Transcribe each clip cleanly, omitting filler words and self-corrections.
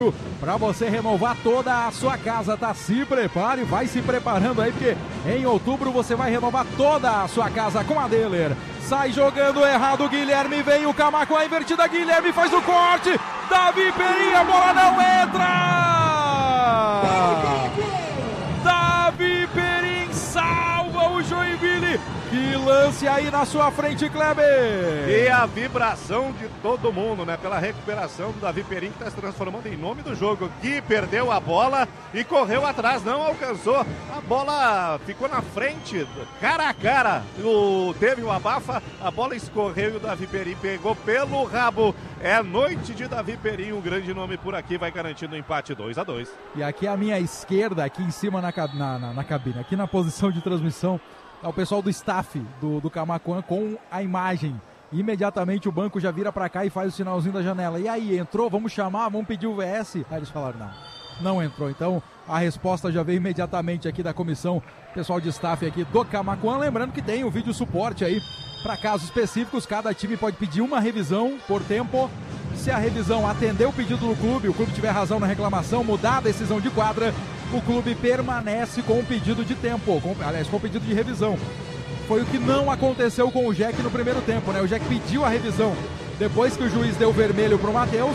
Para você renovar toda a sua casa, tá? Se prepare, vai se preparando aí, porque em outubro você vai renovar toda a sua casa com a Deller. Sai jogando errado, Guilherme, vem o Camaquã, a invertida, Guilherme faz o corte, Davi Perim, a bola não entra! Davi Perim salva o Joinville. Que lance aí na sua frente, Kleber! E a vibração de todo mundo, né? Pela recuperação do Davi Perim, que está se transformando em nome do jogo. Gui perdeu a bola e correu atrás, não alcançou. A bola ficou na frente, cara a cara. Teve um abafa, a bola escorreu e o Davi Perim pegou pelo rabo. É noite de Davi Perim, um grande nome por aqui, vai garantindo o empate 2-2. E aqui à minha esquerda, aqui em cima na cabine, aqui na posição de transmissão, tá o pessoal do staff do Camaquã com a imagem. Imediatamente o banco já vira pra cá e faz o sinalzinho da janela. E aí, entrou? Vamos chamar? Vamos pedir o VS? Aí eles falaram, não entrou. Então a resposta já veio imediatamente aqui da comissão, pessoal de staff aqui do Camaquã. Lembrando que tem o vídeo suporte aí para casos específicos. Cada time pode pedir uma revisão por tempo. Se a revisão atender o pedido do clube, o clube tiver razão na reclamação, mudar a decisão de quadra, o clube permanece com o pedido de tempo, com o pedido de revisão. Foi o que não aconteceu com o Jack no primeiro tempo, né? O Jack pediu a revisão depois que o juiz deu vermelho para o Matheus.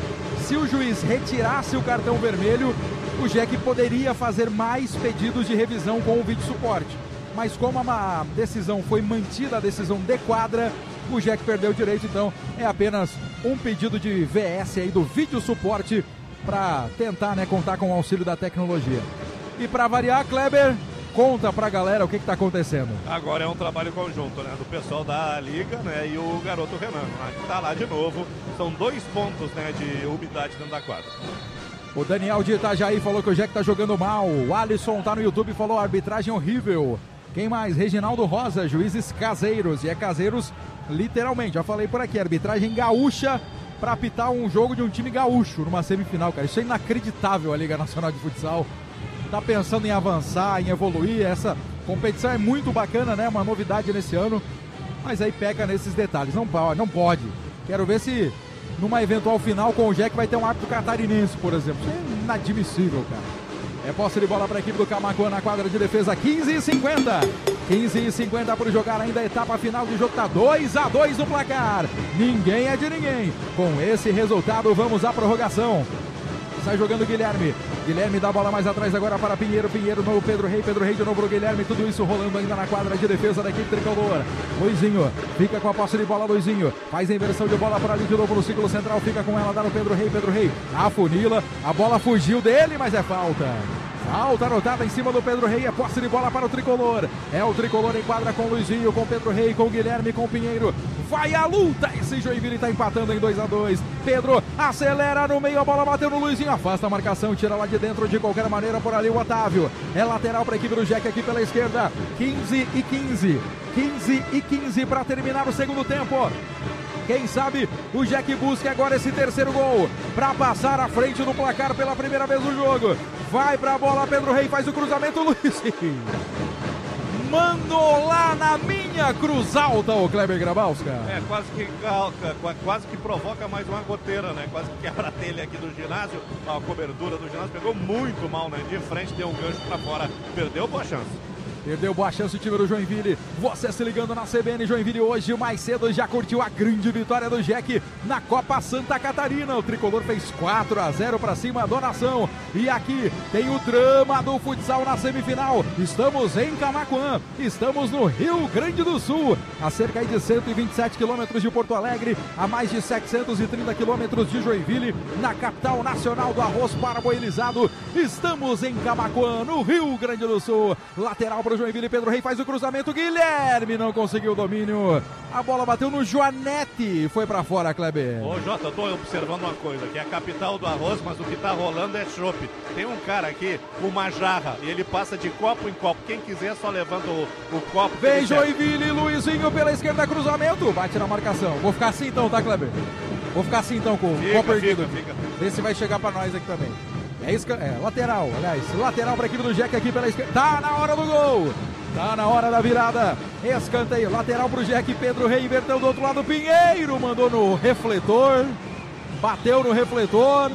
Se o juiz retirasse o cartão vermelho, o Jack poderia fazer mais pedidos de revisão com o vídeo suporte. Mas como a decisão foi mantida, a decisão de quadra, o Jack perdeu o direito, então é apenas um pedido de VS aí do vídeo suporte para tentar, né, contar com o auxílio da tecnologia. E para variar, Kleber, conta pra galera o que tá acontecendo. Agora é um trabalho conjunto, né, do pessoal da Liga, né, e o garoto Renan, né, que tá lá de novo. São 2 pontos, né, de umidade dentro da quadra. O Daniel de Itajaí falou que o Jack tá jogando mal. O Alisson tá no YouTube e falou arbitragem horrível. Quem mais? Reginaldo Rosa, juízes caseiros. E é caseiros literalmente, já falei por aqui, arbitragem gaúcha para apitar um jogo de um time gaúcho numa semifinal, cara. Isso é inacreditável, a Liga Nacional de Futsal. Tá pensando em avançar, em evoluir. Essa competição é muito bacana, né? Uma novidade nesse ano. Mas aí peca nesses detalhes. Não pode. Quero ver se numa eventual final com o Jack vai ter um árbitro catarinense, por exemplo. Isso é inadmissível, cara. É posse de bola para a equipe do Camaquã na quadra de defesa, 15h50. 15h50 por jogar ainda a etapa final do jogo, tá 2-2 no placar. Ninguém é de ninguém. Com esse resultado, vamos à prorrogação. Sai jogando o Guilherme. Guilherme dá a bola mais atrás agora para Pinheiro. Pinheiro no Pedro Rei de novo pro Guilherme. Tudo isso rolando ainda na quadra de defesa da equipe tricolor. Luizinho fica com a posse de bola. Luizinho faz a inversão de bola para ali de novo no círculo central. Fica com ela, dá no Pedro Rei. Pedro Rei afunila. A bola fugiu dele, mas é falta. Falta anotada em cima do Pedro Rei, é posse de bola para o tricolor. É o tricolor em quadra com o Luizinho, com o Pedro Rei, com o Guilherme, com o Pinheiro. Vai a luta, esse Joinville está empatando em 2-2. Pedro acelera no meio, a bola bateu no Luizinho, afasta a marcação, tira lá de dentro de qualquer maneira por ali o Otávio. É lateral para a equipe do Jack aqui pela esquerda. 15h15. 15h15 para terminar o segundo tempo. Quem sabe o Jack busca agora esse terceiro gol para passar à frente do placar pela primeira vez no jogo. Vai para a bola, Pedro Rei faz o cruzamento, Luiz. Mandou lá na minha cruz alta o Kleber Grabowska. É, quase que provoca mais uma goteira, né? Quase que quebra a telha aqui do ginásio. A cobertura do ginásio pegou muito mal, né? De frente, deu um gancho para fora, perdeu boa chance. Perdeu boa chance o time do Joinville. Você se ligando na CBN Joinville hoje, mais cedo, já curtiu a grande vitória do Jack na Copa Santa Catarina. O tricolor fez 4-0 para cima do Nação. E aqui tem o drama do futsal na semifinal. Estamos em Camaquã, estamos no Rio Grande do Sul, a cerca de 127 quilômetros de Porto Alegre, a mais de 730 quilômetros de Joinville, na capital nacional do arroz parboilizado. Estamos em Camaquã, no Rio Grande do Sul. Lateral para o Joinville, Pedro Rei faz o cruzamento, Guilherme não conseguiu o domínio, a bola bateu no Joanete, foi pra fora, Kleber. Ô Jota, eu tô observando uma coisa, que é a capital do arroz, mas o que tá rolando é chopp. Tem um cara aqui, uma jarra, e ele passa de copo em copo, quem quiser só levanta o copo. Vem Joinville, Luizinho pela esquerda, cruzamento, bate na marcação. Vou ficar assim então, tá, Kleber? Vou ficar assim então com o copo erguido. Vê se vai chegar pra nós aqui também. Lateral, aliás, lateral para a equipe do Jack aqui pela esquerda. Tá na hora do gol, tá na hora da virada. Escanteio, lateral para o Jack, Pedro Rei inverteu do outro lado, Pinheiro mandou no refletor, bateu no refletor,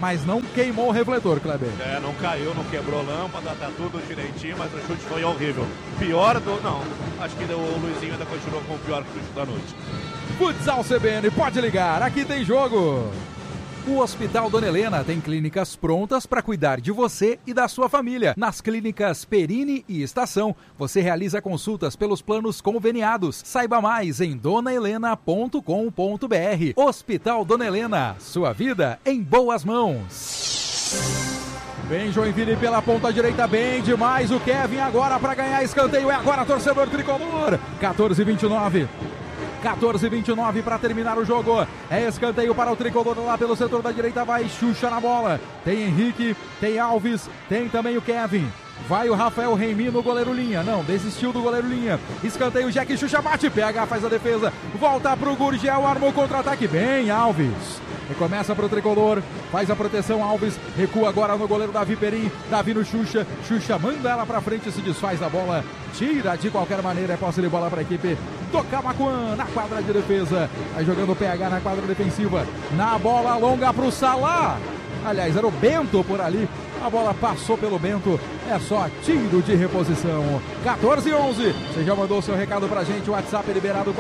mas não queimou o refletor, Kleber. Não caiu, não quebrou lâmpada, tá tudo direitinho, mas o chute foi horrível. Pior do... Não, acho que o Luizinho ainda continuou com o pior chute da noite. Futsal CBN, pode ligar, aqui tem jogo. O Hospital Dona Helena tem clínicas prontas para cuidar de você e da sua família. Nas clínicas Perini e Estação, você realiza consultas pelos planos conveniados. Saiba mais em donahelena.com.br. Hospital Dona Helena, sua vida em boas mãos. Vem Joinville pela ponta direita, bem demais o Kevin agora para ganhar escanteio. É agora torcedor tricolor. 14-29. 14-29 para terminar o jogo. É escanteio para o tricolor lá pelo setor da direita. Vai Xuxa na bola. Tem Henrique, tem Alves, tem também o Kevin. Vai o Rafael Reimi no goleiro Linha. Não, desistiu do goleiro Linha. Escanteio, Jack Xuxa bate. PH faz a defesa. Volta pro Gurgel, armou o contra-ataque. Bem, Alves. Recomeça pro tricolor. Faz a proteção, Alves. Recua agora no goleiro Davi Perim. Davi no Xuxa. Xuxa manda ela pra frente, se desfaz da bola. Tira de qualquer maneira. É posse de bola para a equipe do Camaquã na quadra de defesa. Vai jogando o PH na quadra defensiva. Na bola longa pro Salá. Aliás, era o Bento por ali. A bola passou pelo Bento, é só tiro de reposição. 14-11. Você já mandou seu recado pra gente, o WhatsApp é liberado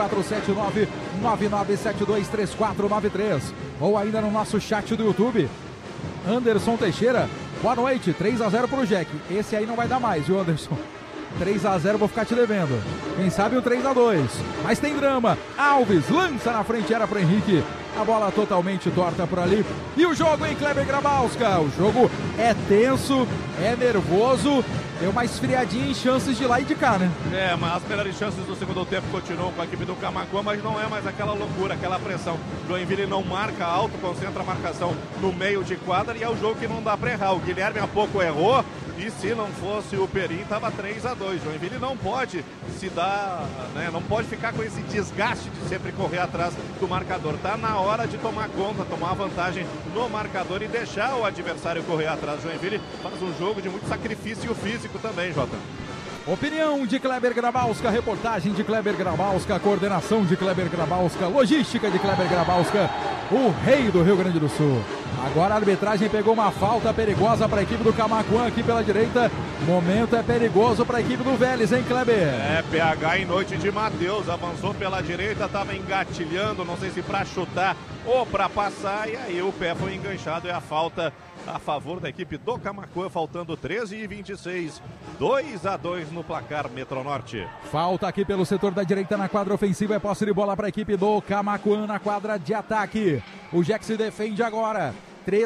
479-9972-3493. Ou ainda no nosso chat do YouTube. Anderson Teixeira, boa noite, 3-0 pro Jack. Esse aí não vai dar mais, viu, Anderson? 3-0 vou ficar te devendo. Quem sabe o 3-2. Mas tem drama. Alves lança na frente, era pro Henrique. A bola totalmente torta por ali. E o jogo em Kleber Grabowska. O jogo é tenso, é nervoso. Deu uma esfriadinha em chances de lá e de cá, né? Mas as melhores chances do segundo tempo continuam com a equipe do Camaquã, mas não é mais aquela loucura, aquela pressão. Joinville não marca alto, concentra a marcação no meio de quadra e é o jogo que não dá pra errar. O Guilherme há pouco errou. E se não fosse o Perim, estava 3-2. Joinville não pode se dar, né? Não pode ficar com esse desgaste de sempre correr atrás do marcador. Tá na hora de tomar conta, tomar vantagem no marcador e deixar o adversário correr atrás. Joinville faz um jogo de muito sacrifício físico também, Jota. Opinião de Kleber Grabowska, reportagem de Kleber Grabowska, coordenação de Kleber Grabowska, logística de Kleber Grabowska, o rei do Rio Grande do Sul. Agora a arbitragem pegou uma falta perigosa para a equipe do Camaquã aqui pela direita. Momento é perigoso para a equipe do Vélez, hein, Kleber? PH em noite de Matheus, avançou pela direita, estava engatilhando, não sei se para chutar ou para passar, e aí o pé foi enganchado e a falta a favor da equipe do Camaquã, faltando 13:26, 2-2 no placar Metronorte. Falta aqui pelo setor da direita na quadra ofensiva, é posse de bola para a equipe do Camaquã na quadra de ataque. O Jack se defende agora.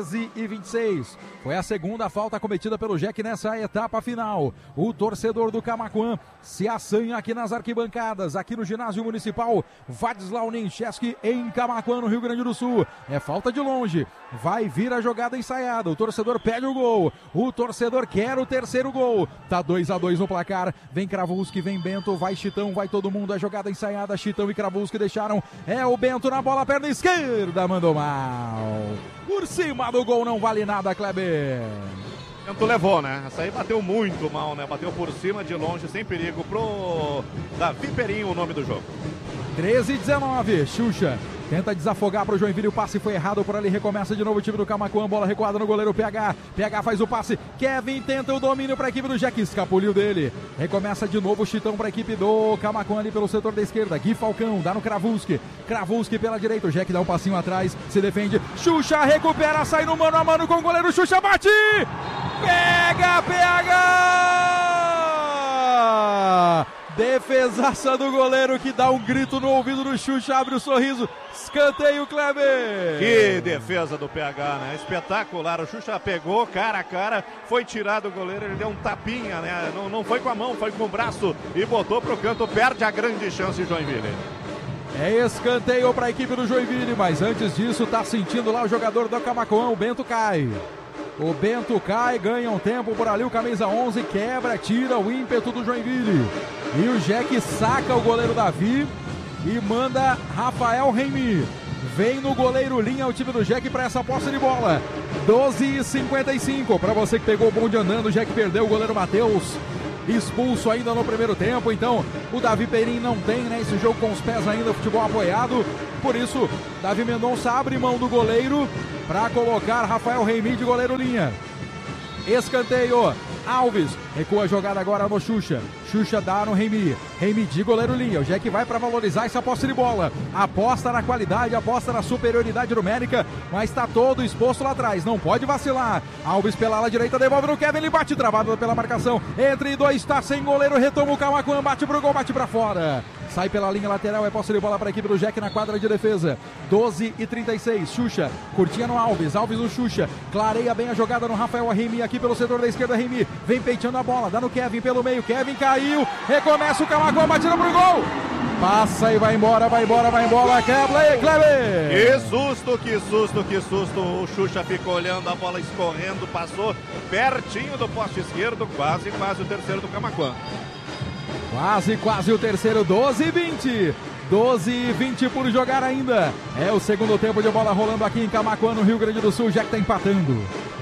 13:26. Foi a segunda falta cometida pelo Jack nessa etapa final. O torcedor do Camaquã se assanha aqui nas arquibancadas, aqui no ginásio municipal Vadislau Nencheski, em Camaquã, no Rio Grande do Sul. É falta de longe. Vai vir a jogada ensaiada. O torcedor pede o gol. O torcedor quer o terceiro gol. Tá 2-2 no placar. Vem Kravulski, vem Bento, vai Chitão, vai todo mundo. A jogada ensaiada. Chitão e Kravulski deixaram. É o Bento na bola, perna esquerda, mandou mal. Por cima do gol não vale nada, Kleber. Bento levou, né? Essa aí bateu muito mal, né? Bateu por cima de longe, sem perigo, pro Davi Perim, o nome do jogo. 13:19, Xuxa tenta desafogar para o Joinville, o passe foi errado por ali, recomeça de novo o time do Camaquã, bola recuada no goleiro PH, PH faz o passe, Kevin tenta o domínio para a equipe do Jack, escapuliu dele, recomeça de novo o Chitão para a equipe do Camaquã ali pelo setor da esquerda, Gui Falcão, dá no Kravulski, Kravulski pela direita, o Jack dá um passinho atrás, se defende, Xuxa recupera, sai no mano a mano com o goleiro, Xuxa bate, pega PH! Defesaça do goleiro que dá um grito no ouvido do Xuxa, abre o sorriso, escanteio, Kleber. Que defesa do PH, né? Espetacular, o Xuxa pegou cara a cara, foi tirado o goleiro, ele deu um tapinha, né? Não foi com a mão, foi com o braço e botou pro canto, perde a grande chance de Joinville. É escanteio para a equipe do Joinville, mas antes disso tá sentindo lá o jogador do Camaquã, o Bento cai. O Bento cai, ganha um tempo por ali, o camisa 11 quebra, tira o ímpeto do Joinville. E o Jack saca o goleiro Davi e manda Rafael Reimi. Vem no goleiro Linha o time do Jack para essa posse de bola. 12:55. Para você que pegou o bonde andando, o Jack perdeu o goleiro Matheus. Expulso ainda no primeiro tempo, então o Davi Perim não tem, né, esse jogo com os pés ainda, futebol apoiado. Por isso, Davi Mendonça abre mão do goleiro para colocar Rafael Reimi de goleiro linha. Escanteio. Alves recua a jogada agora no Xuxa. Xuxa dá no Reimi. Reimi de goleiro linha. O Jack vai para valorizar essa posse de bola. Aposta na qualidade, aposta na superioridade numérica, mas está todo exposto lá atrás. Não pode vacilar. Alves pela ala direita, devolve no Kevin. Ele bate travado pela marcação. Entre dois, está sem goleiro. Retoma o Camaquã. Bate pro gol, bate para fora. Sai pela linha lateral, é posse de bola para a equipe do Jack na quadra de defesa. 12:36, Xuxa, curtinha no Alves, Alves no Xuxa, clareia bem a jogada no Rafael Reimi, aqui pelo setor da esquerda, Reimi, vem peiteando a bola, dá no Kevin pelo meio, Kevin caiu, recomeça o Camaquã, batida pro gol! Passa e vai embora, Kleber! Que susto, o Xuxa ficou olhando a bola escorrendo, passou pertinho do poste esquerdo, quase o terceiro do Camaquã. Quase o terceiro, 12:20. 12:20 por jogar ainda. É o segundo tempo de bola rolando aqui em Camaquã, no Rio Grande do Sul. O Jack tá empatando.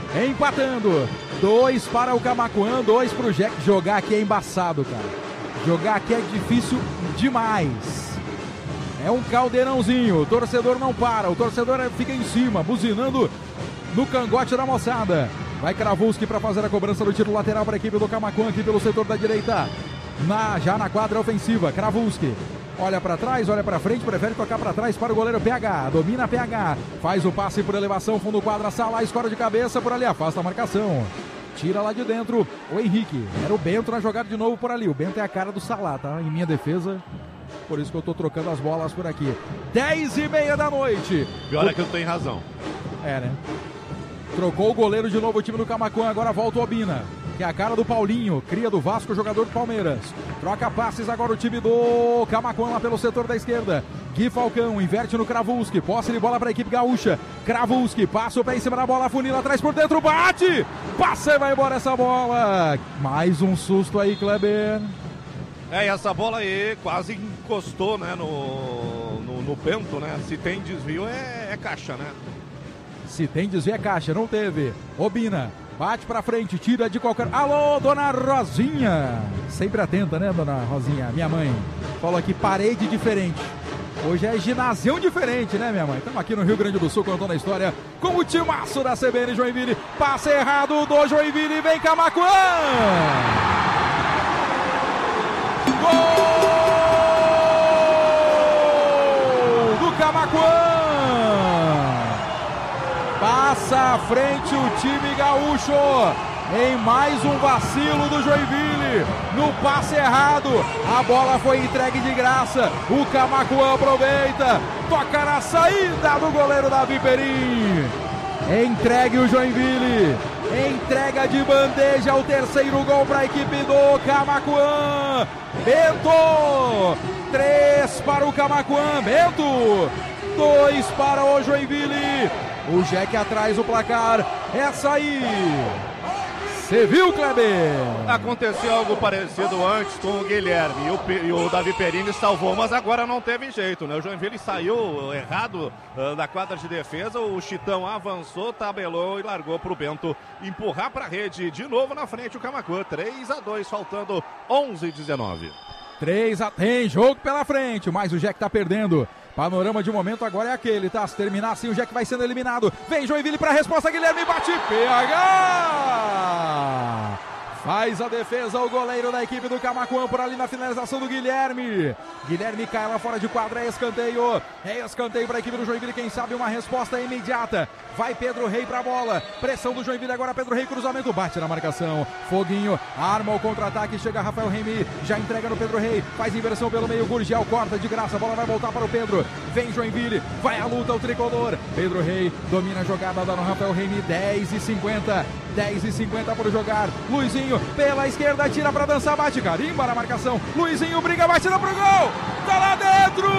2 para o Camaquã, 2 pro Jack. Jogar aqui é embaçado, cara. Jogar aqui é difícil demais. É um caldeirãozinho. O torcedor não para. O torcedor fica em cima, buzinando no cangote da moçada. Vai Kravulski para fazer a cobrança do tiro lateral para a equipe do Camaquã aqui pelo setor da direita. Já na quadra ofensiva, Kravulski olha para trás, olha para frente, prefere tocar para trás para o goleiro PH, domina PH, faz o passe por elevação, fundo quadra, Salá, escora de cabeça por ali, afasta a marcação, tira lá de dentro o Henrique, era o Bento na jogada de novo por ali, o Bento é a cara do Salá, tá? Em minha defesa, por isso que eu tô trocando as bolas por aqui. 10:30 da noite. Pior é que eu tenho razão. É, né? Trocou o goleiro de novo o time do Camaquã, agora volta o Obina, que é a cara do Paulinho, cria do Vasco, jogador do Palmeiras. Troca passes agora o time do Camaquã lá pelo setor da esquerda. Gui Falcão inverte no Kravulski, posse de bola para a equipe gaúcha. Kravulski passa o pé em cima da bola, funila atrás por dentro, bate! Passa e vai embora essa bola. Mais um susto aí, Kleber. E essa bola aí quase encostou, né, no Bento, né? Se tem desvio é caixa, né? Se tem desvio é caixa, não teve. Obina bate pra frente, tira de qualquer... Alô, dona Rosinha! Sempre atenta, né, dona Rosinha? Minha mãe falou aqui, parede diferente. Hoje é ginásio diferente, né, minha mãe? Estamos aqui no Rio Grande do Sul contando a história com o timaço da CBN Joinville. Passe errado do Joinville, vem Camaquã! Gol do Camaquã! Passa à frente o time gaúcho em mais um vacilo do Joinville, no passe errado, a bola foi entregue de graça, o Camaquã aproveita, toca na saída do goleiro Davi Perim, entregue o Joinville, entrega de bandeja o terceiro gol para a equipe do Camaquã, Bento, 3 para o Camaquã, Bento, 2 para o Joinville. O Jack atrás o placar, essa aí, você viu, Kleber? Aconteceu algo parecido antes com o Guilherme e o Davi Perini salvou, mas agora não teve jeito, né? O Joinville saiu errado da quadra de defesa, o Chitão avançou, tabelou e largou para o Bento empurrar para a rede, de novo na frente o Camaquã, 3-2, faltando 11:19. Tem jogo pela frente, mas o Jack tá perdendo. Panorama de momento agora é aquele, tá? Se terminar assim, o Jack vai sendo eliminado. Vem Joinville pra resposta, Guilherme bate, PH! Faz a defesa o goleiro da equipe do Camaquã por ali na finalização do Guilherme. Guilherme cai lá fora de quadra, é escanteio. É escanteio para a equipe do Joinville, quem sabe uma resposta imediata. Vai Pedro Rei pra bola. Pressão do Joinville agora, Pedro Rei, cruzamento, bate na marcação. Foguinho, arma o contra-ataque, chega Rafael Reimi, já entrega no Pedro Rei, faz inversão pelo meio, Gurgel corta de graça, a bola vai voltar para o Pedro. Vem Joinville, vai a luta o tricolor. Pedro Rei domina a jogada, dá no Rafael Reimi, 10:50 por jogar. Luizinho pela esquerda, tira pra dançar, bate, carimba na marcação. Luizinho briga, batida pro gol, tá lá dentro!